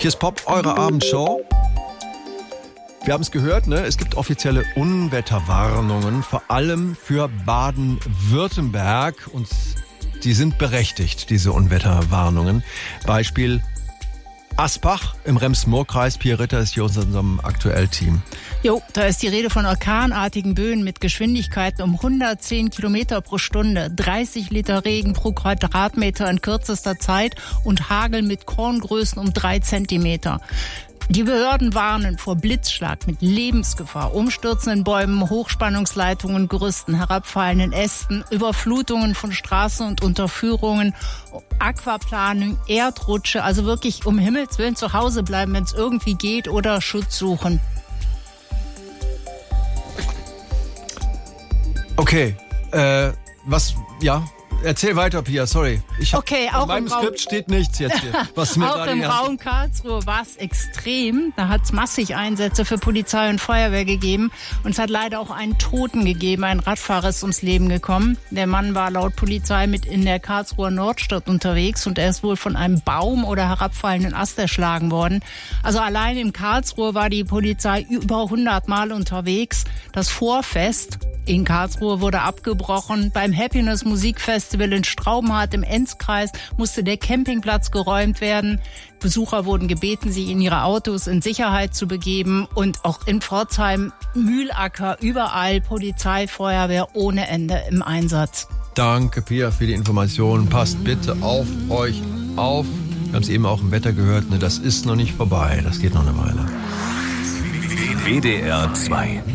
Hier ist Pop, eure Abendshow. Wir haben es gehört, ne? Es gibt offizielle Unwetterwarnungen, vor allem für Baden-Württemberg. Und die sind berechtigt, diese Unwetterwarnungen. Beispiel Asbach im Rems-Murr-Kreis. Pia Ritter ist hier aus unserem Aktuell-Team. Jo, da ist die Rede von orkanartigen Böen mit Geschwindigkeiten um 110 Kilometer pro Stunde, 30 Liter Regen pro Quadratmeter in kürzester Zeit und Hagel mit Korngrößen um 3 Zentimeter. Die Behörden warnen vor Blitzschlag mit Lebensgefahr, umstürzenden Bäumen, Hochspannungsleitungen, Gerüsten, herabfallenden Ästen, Überflutungen von Straßen und Unterführungen, Aquaplaning, Erdrutsche, also wirklich um Himmels Willen zu Hause bleiben, wenn es irgendwie geht, oder Schutz suchen. Okay, erzähl weiter, Pia, sorry. Auch in meinem Skript steht nichts jetzt hier. Was mir auch im Raum Karlsruhe war es extrem. Da hat es massig Einsätze für Polizei und Feuerwehr gegeben. Und es hat leider auch einen Toten gegeben. Ein Radfahrer ist ums Leben gekommen. Der Mann war laut Polizei mit in der Karlsruher Nordstadt unterwegs und er ist wohl von einem Baum oder herabfallenden Ast erschlagen worden. Also allein in Karlsruhe war die Polizei über 100 Mal unterwegs. Das Vorfest in Karlsruhe wurde abgebrochen. Beim Happiness Musikfestival in Straubenhardt im Enzkreis musste der Campingplatz geräumt werden. Besucher wurden gebeten, sich in ihre Autos in Sicherheit zu begeben. Und auch in Pforzheim, Mühlacker, überall Polizei, Feuerwehr ohne Ende im Einsatz. Danke, Pia, für die Informationen. Passt bitte auf euch auf. Wir haben es eben auch im Wetter gehört. Ne, das ist noch nicht vorbei. Das geht noch eine Weile. WDR 2